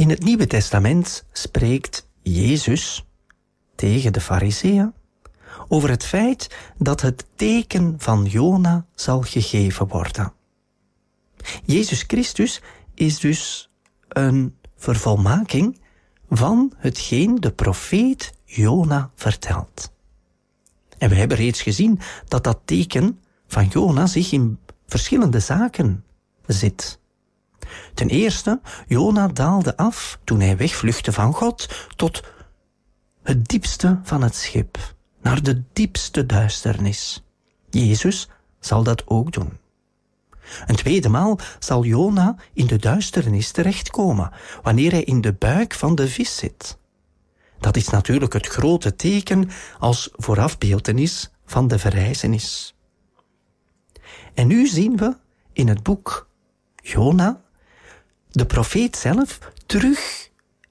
In het Nieuwe Testament spreekt Jezus tegen de Farizeeën over het feit dat het teken van Jona zal gegeven worden. Jezus Christus is dus een vervolmaking van hetgeen de profeet Jona vertelt. En we hebben reeds gezien dat dat teken van Jona zich in verschillende zaken zit. Ten eerste, Jona daalde af toen hij wegvluchtte van God tot het diepste van het schip, naar de diepste duisternis. Jezus zal dat ook doen. Een tweede maal zal Jona in de duisternis terechtkomen, wanneer hij in de buik van de vis zit. Dat is natuurlijk het grote teken als voorafbeeltenis van de verrijzenis. En nu zien we in het boek Jona de profeet zelf terug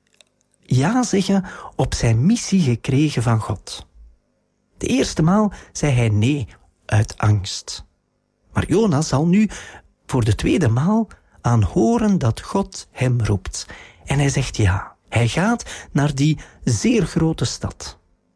ja zeggen op zijn missie gekregen van God. De eerste maal zei hij nee uit angst. Maar Jona zal nu voor de tweede maal aanhoren dat God hem roept. En hij zegt ja. Hij gaat naar die zeer grote stad.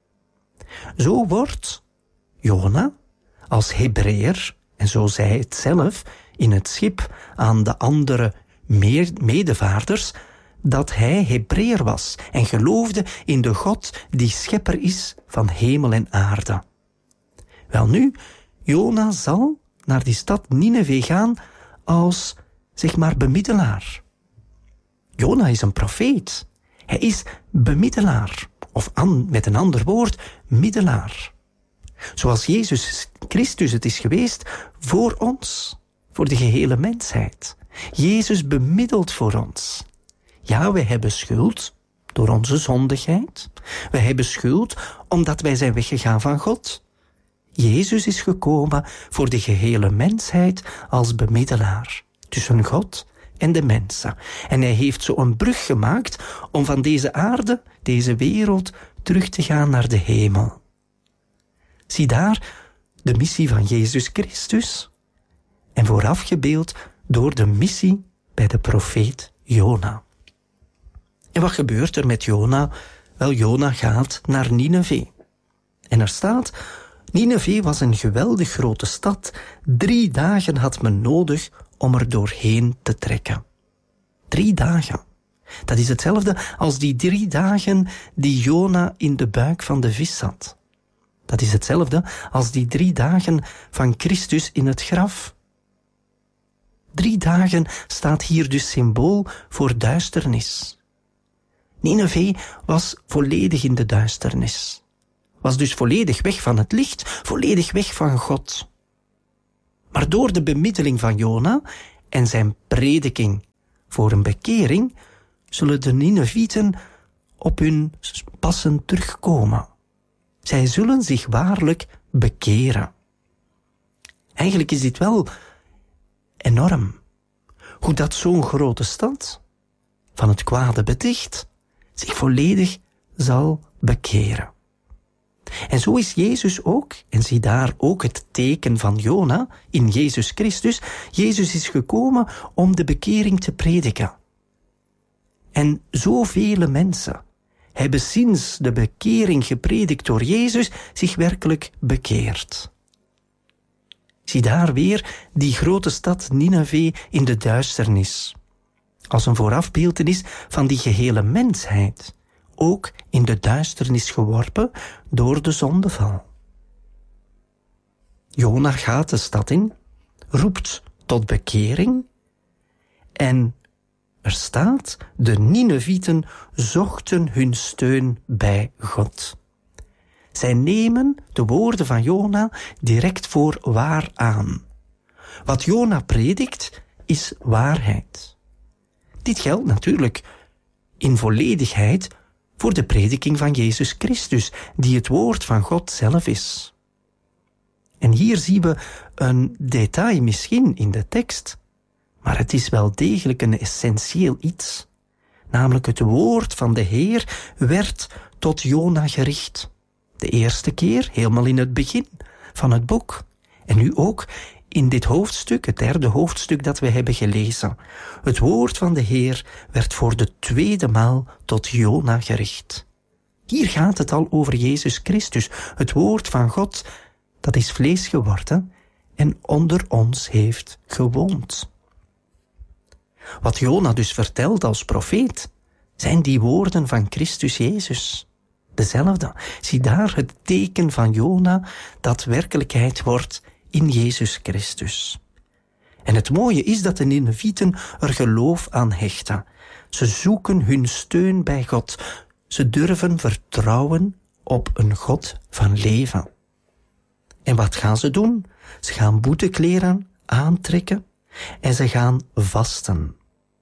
Zo wordt Jona als Hebreeër, en zo zei hij het zelf in het schip aan de andere medevaarders, dat hij Hebreeër was en geloofde in de God die schepper is van hemel en aarde. Welnu, Jona zal naar die stad Nineve gaan als, zeg maar, bemiddelaar. Jona is een profeet. Hij is bemiddelaar, of met een ander woord, middelaar. Zoals Jezus Christus het is geweest voor ons, voor de gehele mensheid. Jezus bemiddelt voor ons. Ja, wij hebben schuld door onze zondigheid. Wij hebben schuld omdat wij zijn weggegaan van God. Jezus is gekomen voor de gehele mensheid als bemiddelaar tussen God en de mensen. En hij heeft zo een brug gemaakt om van deze aarde, deze wereld, terug te gaan naar de hemel. Zie daar de missie van Jezus Christus en voorafgebeeld door de missie bij de profeet Jona. En wat gebeurt er met Jona? Wel, Jona gaat naar Nineve. En er staat, Nineve was een geweldig grote stad. 3 dagen had men nodig om er doorheen te trekken. 3 dagen. Dat is hetzelfde als die 3 dagen die Jona in de buik van de vis zat. Dat is hetzelfde als die 3 dagen van Christus in het graf. 3 dagen staat hier dus symbool voor duisternis. Nineve was volledig in de duisternis. Was dus volledig weg van het licht, volledig weg van God. Maar door de bemiddeling van Jona en zijn prediking voor een bekering, zullen de Ninevieten op hun passen terugkomen. Zij zullen zich waarlijk bekeren. Eigenlijk is dit wel enorm. Hoe dat zo'n grote stad, van het kwade beticht, zich volledig zal bekeren. En zo is Jezus ook, en zie daar ook het teken van Jona in Jezus Christus. Jezus is gekomen om de bekering te prediken. En zoveel mensen hebben sinds de bekering gepredikt door Jezus zich werkelijk bekeerd. Zie daar weer die grote stad Nineve in de duisternis, als een voorafbeeltenis van die gehele mensheid, ook in de duisternis geworpen door de zondeval. Jona gaat de stad in, roept tot bekering en er staat, de Ninevieten zochten hun steun bij God. Zij nemen de woorden van Jona direct voor waar aan. Wat Jona predikt is waarheid. Dit geldt natuurlijk in volledigheid voor de prediking van Jezus Christus, die het woord van God zelf is. En hier zien we een detail misschien in de tekst, maar het is wel degelijk een essentieel iets. Namelijk het woord van de Heer werd tot Jona gericht. De eerste keer, helemaal in het begin van het boek. En nu ook in dit hoofdstuk, het 3e hoofdstuk dat we hebben gelezen. Het woord van de Heer werd voor de 2e maal tot Jona gericht. Hier gaat het al over Jezus Christus, het woord van God, dat is vlees geworden en onder ons heeft gewoond. Wat Jona dus vertelt als profeet, zijn die woorden van Christus Jezus. Dezelfde. Zie daar het teken van Jona dat werkelijkheid wordt in Jezus Christus. En het mooie is dat de Ninevieten er geloof aan hechten. Ze zoeken hun steun bij God. Ze durven vertrouwen op een God van leven. En wat gaan ze doen? Ze gaan boetekleren aantrekken en ze gaan vasten.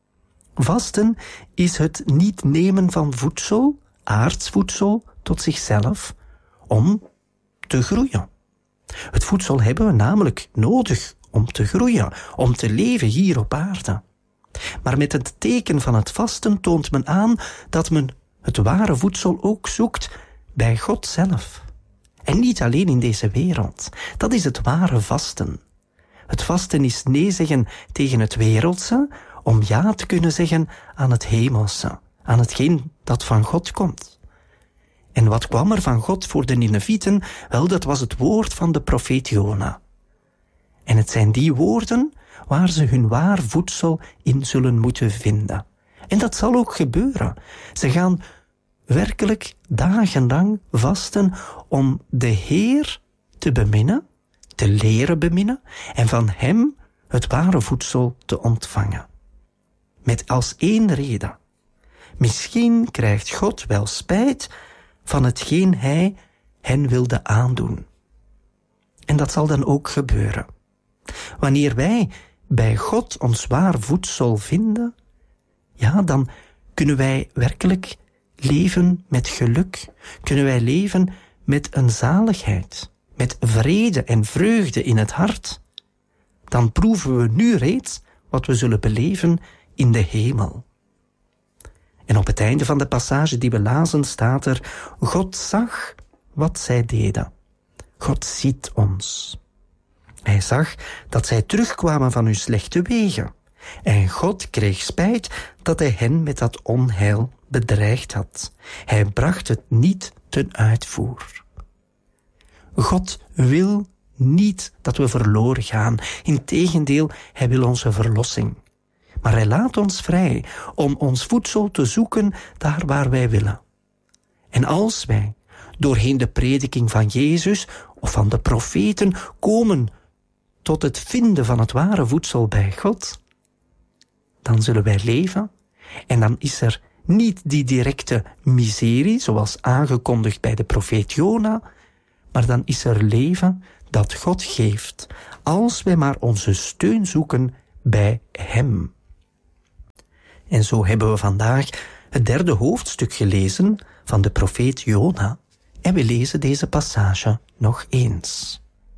Vasten is het niet nemen van voedsel, aards voedsel, tot zichzelf, om te groeien. Het voedsel hebben we namelijk nodig om te groeien, om te leven hier op aarde. Maar met het teken van het vasten toont men aan dat men het ware voedsel ook zoekt bij God zelf. En niet alleen in deze wereld. Dat is het ware vasten. Het vasten is nee zeggen tegen het wereldse, om ja te kunnen zeggen aan het hemelse, aan hetgeen dat van God komt. En wat kwam er van God voor de Ninevieten? Wel, dat was het woord van de profeet Jona. En het zijn die woorden waar ze hun waar voedsel in zullen moeten vinden. En dat zal ook gebeuren. Ze gaan werkelijk dagenlang vasten om de Heer te beminnen, te leren beminnen en van Hem het ware voedsel te ontvangen. Met als één reden. Misschien krijgt God wel spijt van hetgeen Hij hen wilde aandoen. En dat zal dan ook gebeuren. Wanneer wij bij God ons waar voedsel vinden, ja, dan kunnen wij werkelijk leven met geluk. Kunnen wij leven met een zaligheid, met vrede en vreugde in het hart. Dan proeven we nu reeds wat we zullen beleven in de hemel. En op het einde van de passage die we lazen staat er: God zag wat zij deden. God ziet ons. Hij zag dat zij terugkwamen van hun slechte wegen. En God kreeg spijt dat hij hen met dat onheil bedreigd had. Hij bracht het niet ten uitvoer. God wil niet dat we verloren gaan. Integendeel, hij wil onze verlossing. Maar hij laat ons vrij om ons voedsel te zoeken daar waar wij willen. En als wij doorheen de prediking van Jezus of van de profeten komen tot het vinden van het ware voedsel bij God, dan zullen wij leven en dan is er niet die directe miserie zoals aangekondigd bij de profeet Jona, maar dan is er leven dat God geeft als wij maar onze steun zoeken bij Hem. En zo hebben we vandaag het 3e hoofdstuk gelezen van de profeet Jona en we lezen deze passage nog eens.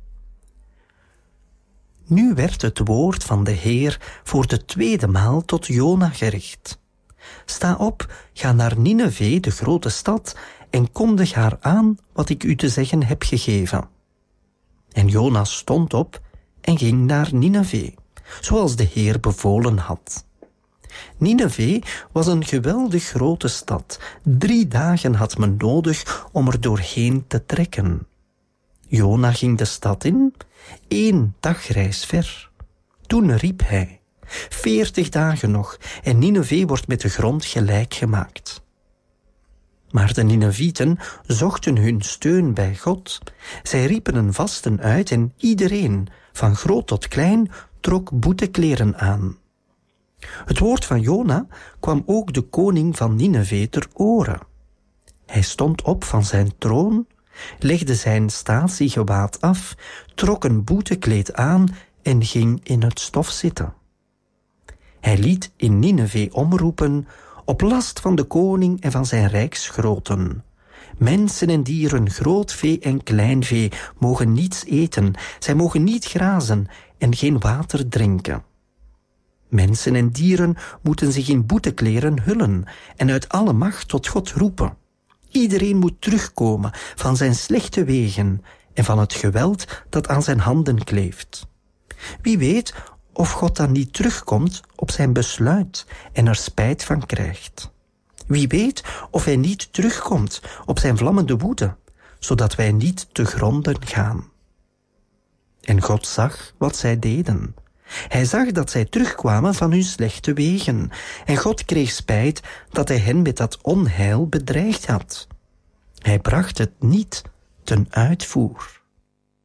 Nu werd het woord van de Heer voor de 2e maal tot Jona gericht. Sta op, ga naar Nineve, de grote stad, en kondig haar aan wat ik u te zeggen heb gegeven. En Jona stond op en ging naar Nineve, zoals de Heer bevolen had. Nineve was een geweldig grote stad. 3 dagen had men nodig om er doorheen te trekken. Jona ging de stad in, 1 dagreis ver. Toen riep hij: 40 dagen nog en Nineve wordt met de grond gelijk gemaakt. Maar de Ninevieten zochten hun steun bij God. Zij riepen een vasten uit en iedereen, van groot tot klein, trok boetekleren aan. Het woord van Jona kwam ook de koning van Nineve ter oren. Hij stond op van zijn troon, legde zijn statiegewaad af, trok een boetekleed aan en ging in het stof zitten. Hij liet in Nineve omroepen op last van de koning en van zijn rijksgroten: mensen en dieren, groot vee en klein vee, mogen niets eten, zij mogen niet grazen en geen water drinken. Mensen en dieren moeten zich in boetekleren hullen en uit alle macht tot God roepen. Iedereen moet terugkomen van zijn slechte wegen en van het geweld dat aan zijn handen kleeft. Wie weet of God dan niet terugkomt op zijn besluit en er spijt van krijgt. Wie weet of hij niet terugkomt op zijn vlammende woede, zodat wij niet te gronden gaan. En God zag wat zij deden. Hij zag dat zij terugkwamen van hun slechte wegen. En God kreeg spijt dat hij hen met dat onheil bedreigd had. Hij bracht het niet ten uitvoer.